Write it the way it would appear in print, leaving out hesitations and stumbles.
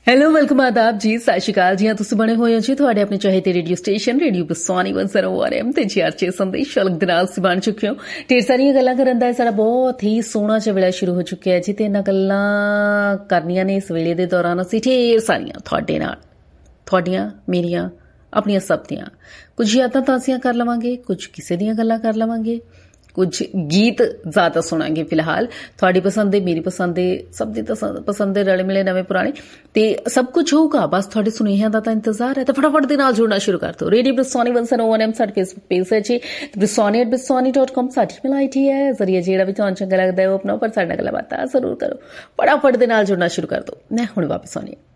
Hello welcome ਆਦਾਬ ਜੀ, ਸਤਿ ਸ਼੍ਰੀ ਅਕਾਲ ਜੀ। ਤੁਸੀਂ ਬਣੇ ਹੋਏ ਹੋ ਜੀ ਤੁਹਾਡੇ ਆਪਣੇ ਚਾਹੀਦੇ ਰੇਡੀਓ ਸਟੇਸ਼ਨ ਰੇਡੀਓ ਬਸਵਾਨੀ 101 ਤੇ ਚਰਚੇ ਸੰਦੇਸ਼ ਸ਼ਲਕ ਦੇ ਨਾਲ ਤੁਸੀਂ ਬਣ ਚੁੱਕੇ ਹੋ। ਢੇਰ ਸਾਰੀਆਂ ਗੱਲਾਂ ਕਰਨ ਦਾ ਸਾਡਾ ਬਹੁਤ ਹੀ ਸੋਹਣਾ ਜਿਹਾ ਵੇਲਾ ਸ਼ੁਰੂ ਹੋ ਚੁੱਕਿਆ ਜੀ ਤੇ ਇਹਨਾਂ ਗੱਲਾਂ ਕਰਨੀਆਂ ਨੇ ਇਸ ਵੇਲੇ ਦੇ ਦੌਰਾਨ ਅਸੀਂ ਢੇਰ ਸਾਰੀਆਂ ਤੁਹਾਡੇ ਨਾਲ, ਤੁਹਾਡੀਆਂ ਮੇਰੀਆਂ ਆਪਣੀਆਂ ਸਭ ਦੀਆਂ ਕੁਝ ਯਾਦਾਂ ਤਾਜ਼ੀਆਂ ਕਰ ਲਵਾਂਗੇ, ਕੁਝ ਕਿਸੇ ਦੀਆਂ ਗੱਲਾਂ ਕਰ ਲਵਾਂਗੇ, ਕੁਝ ਗੀਤ ਜ਼ਿਆਦਾ ਸੁਣਾਂਗੇ। ਫਿਲਹਾਲ ਤੁਹਾਡੀ ਪਸੰਦ ਦੇ, ਮੇਰੀ ਪਸੰਦ ਦੇ, ਸਭ ਦੀ ਪਸੰਦ ਦੇ, ਰਲੇ ਮਿਲੇ ਨਵੇਂ ਪੁਰਾਣੇ ਤੇ ਸਭ ਕੁਝ ਹੋਊਗਾ। ਬਸ ਤੁਹਾਡੇ ਸੁਨੇਹਿਆਂ ਦਾ ਤਾਂ ਇੰਤਜ਼ਾਰ ਹੈ। ਤਾਂ ਫਟਾਫਟ ਦੇ ਨਾਲ ਜੁੜਨਾ ਸ਼ੁਰੂ ਕਰ ਦਿਓ। ਰੇਡੀਓ ਬਸਵਾਨੀ 101 ਸਾਡੇ ਫੇਸਬੁੱਕ ਪੇਜ ਹੈ ਜੀ, bswani@bswani.com ਸਾਡੀ ਈਮੇਲ ਆਈਡੀ ਹੈ। ਜ਼ਰੀਆ ਜਿਹੜਾ ਵੀ ਤੁਹਾਨੂੰ ਚੰਗਾ ਲੱਗਦਾ ਹੈ ਉਹ ਆਪਣਾ, ਪਰ ਸਾਡੇ ਨਾਲ ਗੱਲਾਂ ਬਾਤਾਂ ਜ਼ਰੂਰ ਕਰੋ। ਫਟਾਫਟ ਦੇ ਨਾਲ ਜੁੜਨਾ ਸ਼ੁਰੂ ਕਰ ਦਿਓ। ਮੈਂ ਹੁਣ ਵਾਪਸ ਆਉਂਦੀ ਹਾਂ।